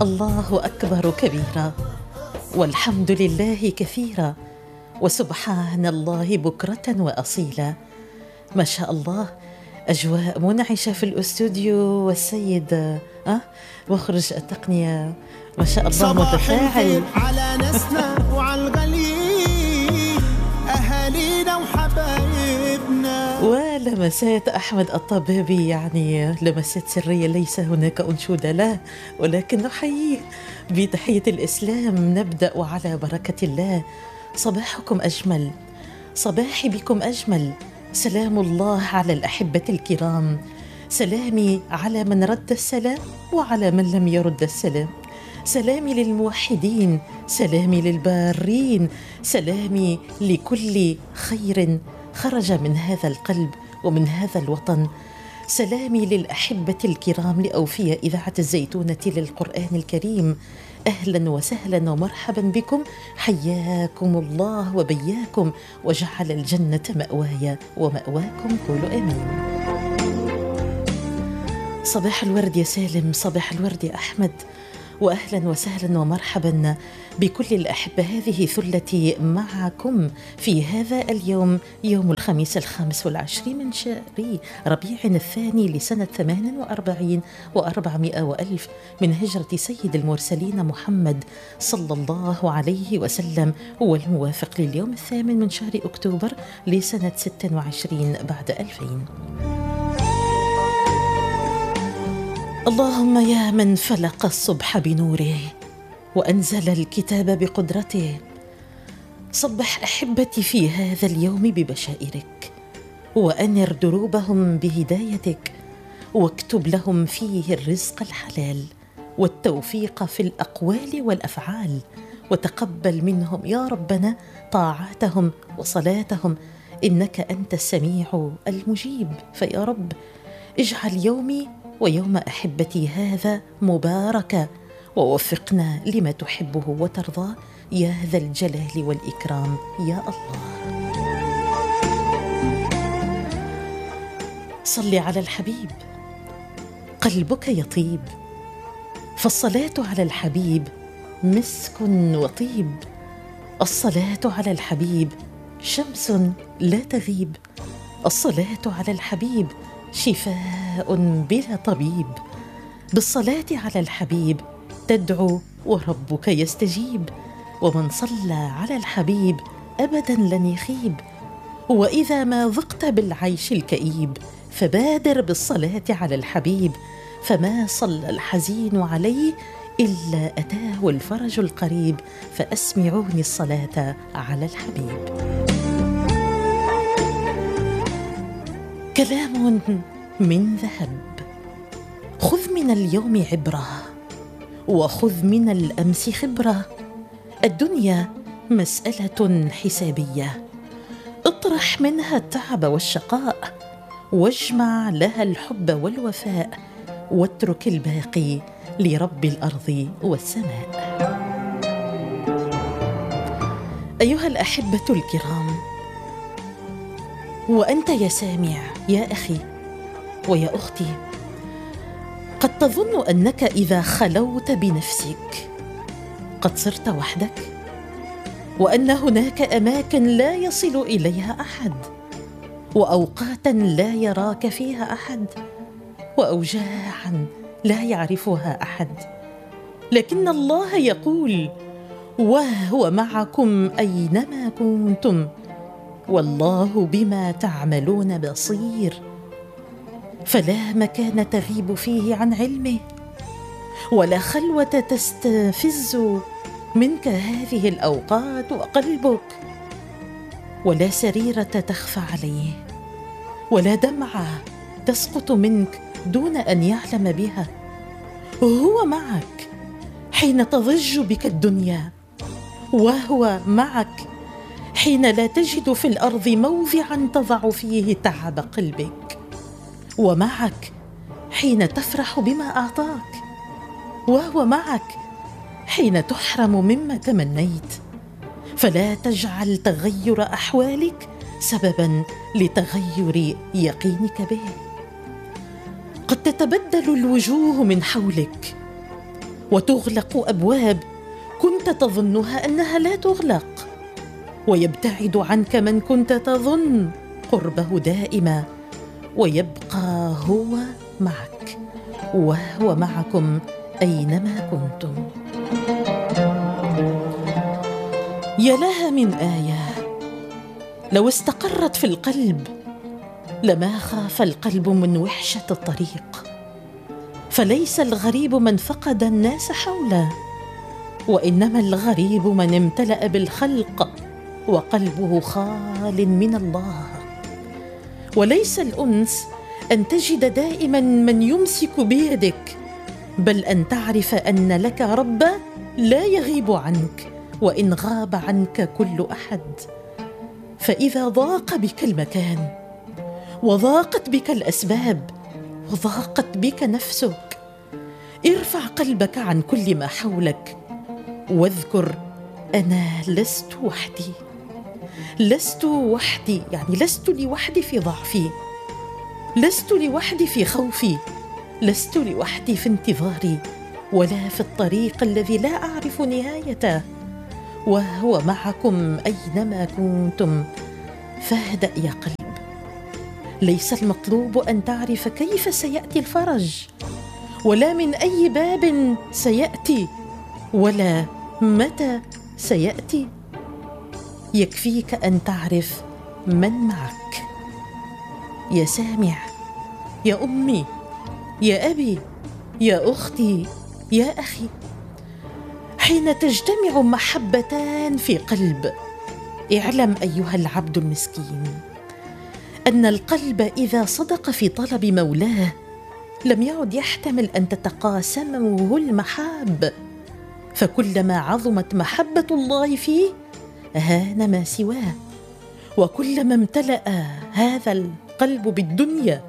الله أكبر كبيرا، والحمد لله كثيرا، وسبحان الله بكرة وأصيلا. ما شاء الله، أجواء منعشة في الأستوديو، والسيد مخرج التقنية ما شاء الله متفاعل. على ناسنا وعلى الغاليين، أهالينا وحبايبنا. ولمسات أحمد الطبابي، يعني لمسات سرية، ليس هناك أنشودة له، ولكن نحييه بتحية الإسلام. نبدأ على بركة الله. صباحكم أجمل، صباحي بكم أجمل. سلام الله على الأحبة الكرام، سلامي على من رد السلام وعلى من لم يرد السلام، سلامي للموحدين، سلامي للبارين، سلامي لكل خير خرج من هذا القلب ومن هذا الوطن، سلامي للأحبة الكرام لأوفياء إذاعة الزيتونة للقرآن الكريم. أهلا وسهلا ومرحبا بكم، حياكم الله وبياكم، وجعل الجنة مأواي ومأواكم، قولوا آمين. صباح الورد يا سالم، صباح الورد يا أحمد، وأهلا وسهلا ومرحبا بكل الأحبة. هذه ثلتي معكم في هذا اليوم، يوم الخميس 25 من شهر ربيع الثاني لسنة 48 و400 وألف من هجرة سيد المرسلين محمد صلى الله عليه وسلم، والموافق لليوم 8 من شهر أكتوبر لسنة 26 بعد 2000. اللهم يا من فلق الصبح بنوره وأنزل الكتاب بقدرته، صبح أحبتي في هذا اليوم ببشائرك، وأنر دروبهم بهدايتك، واكتب لهم فيه الرزق الحلال والتوفيق في الأقوال والأفعال، وتقبل منهم يا ربنا طاعاتهم وصلاتهم، إنك أنت السميع المجيب. فيا رب اجعل يومي ويوم أحبتي هذا مباركة، ووفقنا لما تحبه وترضاه يا ذا الجلال والإكرام يا الله. صل على الحبيب قلبك يطيب، فالصلاة على الحبيب مسك وطيب، الصلاة على الحبيب شمس لا تغيب، الصلاة على الحبيب شفاء بلا طبيب، بالصلاة على الحبيب تدعو وربك يستجيب، ومن صلى على الحبيب أبدا لن يخيب، وإذا ما ذقت بالعيش الكئيب فبادر بالصلاة على الحبيب، فما صلى الحزين عليه إلا أتاه الفرج القريب، فأسمعوني الصلاة على الحبيب. كلام من ذهب، خذ من اليوم عبرة، وخذ من الأمس خبرة، الدنيا مسألة حسابية، اطرح منها التعب والشقاء، واجمع لها الحب والوفاء، واترك الباقي لرب الأرض والسماء. أيها الأحبة الكرام، وأنت يا سامع يا أخي ويا أختي، قد تظن أنك إذا خلوت بنفسك قد صرت وحدك، وأن هناك أماكن لا يصل إليها أحد، وأوقاتا لا يراك فيها أحد، وأوجاعا لا يعرفها أحد، لكن الله يقول: وهو معكم أينما كنتم، والله بما تعملون بصير. فلا مكان تغيب فيه عن علمه، ولا خلوة تستفز منك هذه الأوقات وقلبك، ولا سريرة تخفى عليه، ولا دمعة تسقط منك دون أن يعلم بها. هو معك حين تضج بك الدنيا، وهو معك حين لا تجد في الأرض موضعا تضع فيه تعب قلبك، ومعك حين تفرح بما أعطاك، وهو معك حين تحرم مما تمنيت. فلا تجعل تغير أحوالك سببا لتغير يقينك به. قد تتبدل الوجوه من حولك، وتغلق أبواب كنت تظنها أنها لا تغلق، ويبتعد عنك من كنت تظن قربه دائما، ويبقى هو معك وهو معكم أينما كنتم. يا لها من آية لو استقرت في القلب لما خاف القلب من وحشة الطريق، فليس الغريب من فقد الناس حوله، وإنما الغريب من امتلأ بالخلق وقلبه خال من الله. وليس الأنس أن تجد دائما من يمسك بيدك، بل أن تعرف أن لك ربا لا يغيب عنك وإن غاب عنك كل أحد. فإذا ضاق بك المكان وضاقت بك الأسباب وضاقت بك نفسك، ارفع قلبك عن كل ما حولك واذكر: أنا لست وحدي. لست وحدي، يعني لست لوحدي في ضعفي، لست لوحدي في خوفي، لست لوحدي في انتظاري، ولا في الطريق الذي لا أعرف نهايته، وهو معكم أينما كنتم. فاهدأ يا قلب، ليس المطلوب أن تعرف كيف سيأتي الفرج، ولا من أي باب سيأتي، ولا متى سيأتي. يكفيك أن تعرف من معك. يا سامع، يا أمي، يا أبي، يا أختي، يا أخي، حين تجتمع محبتان في قلب، اعلم أيها العبد المسكين أن القلب إذا صدق في طلب مولاه لم يعد يحتمل أن تتقاسمه المحاب، فكلما عظمت محبة الله فيه هان ما سواه، وكلما امتلأ هذا القلب بالدنيا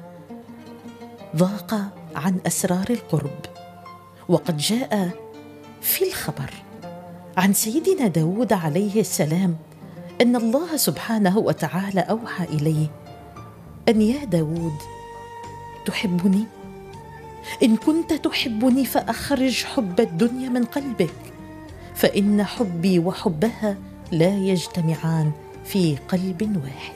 ضاق عن أسرار القرب. وقد جاء في الخبر عن سيدنا داود عليه السلام أن الله سبحانه وتعالى أوحى إليه أن: يا داود، تحبني؟ إن كنت تحبني فأخرج حب الدنيا من قلبك، فإن حبي وحبها لا يجتمعان في قلب واحد.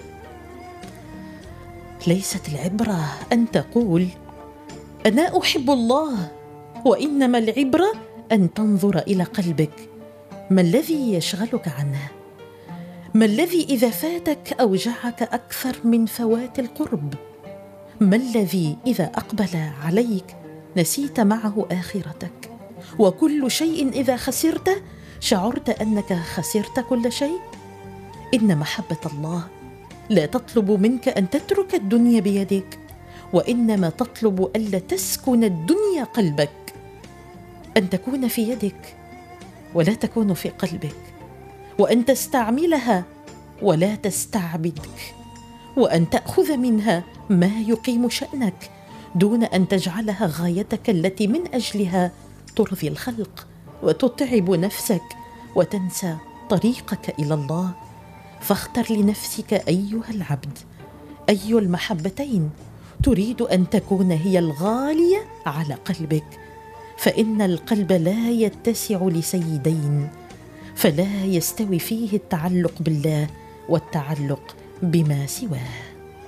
ليست العبرة أن تقول أنا أحب الله، وإنما العبرة أن تنظر إلى قلبك. ما الذي يشغلك عنه؟ ما الذي إذا فاتك أوجعك أكثر من فوات القرب؟ ما الذي إذا أقبل عليك نسيت معه آخرتك؟ وكل شيء إذا خسرته شعرت أنك خسرت كل شيء؟ إن محبة الله لا تطلب منك أن تترك الدنيا بيدك، وإنما تطلب ألا تسكن الدنيا قلبك، أن تكون في يدك ولا تكون في قلبك، وأن تستعملها ولا تستعبدك، وأن تأخذ منها ما يقيم شأنك دون أن تجعلها غايتك التي من أجلها ترضي الخلق وتتعب نفسك وتنسى طريقك إلى الله. فاختر لنفسك أيها العبد أي المحبتين تريد أن تكون هي الغالية على قلبك، فإن القلب لا يتسع لسيدين، فلا يستوي فيه التعلق بالله والتعلق بما سواه.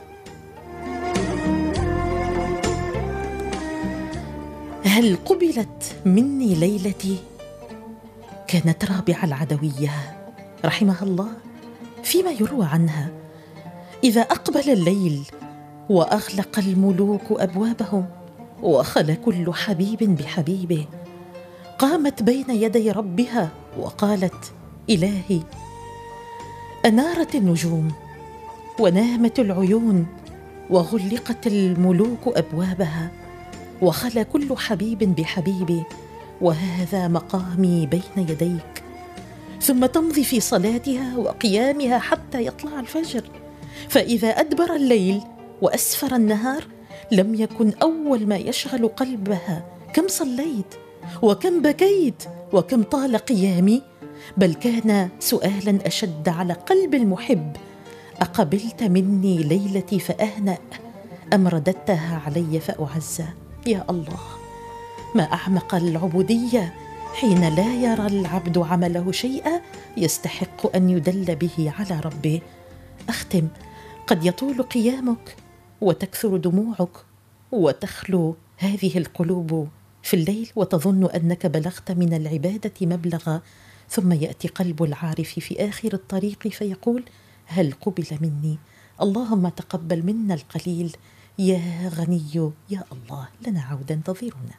هل قبلت مني ليلتي؟ كانت رابعة العدوية رحمها الله فيما يروى عنها: إذا أقبل الليل وأغلق الملوك أبوابهم وخلى كل حبيب بحبيبه، قامت بين يدي ربها وقالت: إلهي، أنارت النجوم ونامت العيون وغلقت الملوك أبوابها وخلى كل حبيب بحبيبه، وهذا مقامي بين يديك. ثم تمضي في صلاتها وقيامها حتى يطلع الفجر، فإذا أدبر الليل وأسفر النهار لم يكن أول ما يشغل قلبها كم صليت وكم بكيت وكم طال قيامي، بل كان سؤالا أشد على قلب المحب: أقبلت مني ليلتي فأهنأ أم رددتها علي فأعزى؟ يا الله، ما أعمق العبودية حين لا يرى العبد عمله شيئا يستحق أن يدل به على ربه. أختم: قد يطول قيامك وتكثر دموعك وتخلو هذه القلوب في الليل وتظن أنك بلغت من العبادة مبلغا، ثم يأتي قلب العارف في آخر الطريق فيقول: هل قبل مني؟ اللهم تقبل منا القليل يا غني يا الله. لنا عودة، انتظرونا.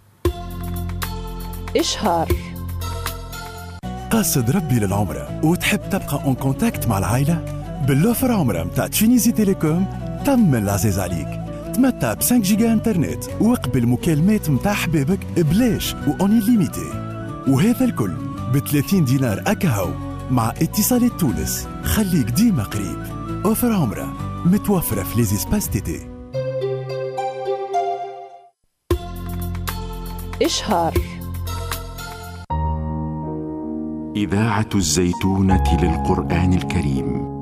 إشهار. قاصد ربي للعمرة وتحب تبقى اون كونتاكت مع العائلة؟ باللوفر عمرة متاع تشينيزي تيليكوم تم العزيز عليك. تمتع ب 5 جيجا انترنت وقبل مكالمات متاع حبابك بلاش وأوني ليميتي، وهذا الكل ب30 دينار أكاهو مع اتصالات تونس. خليك ديما قريب. اوفر عمرة متوفرة في ليزيسباس تيتي. إشهار. إذاعة الزيتونة للقرآن الكريم.